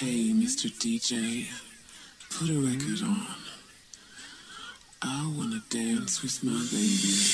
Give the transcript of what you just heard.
Hey, Mr. DJ, put a record on. I wanna dance with my baby.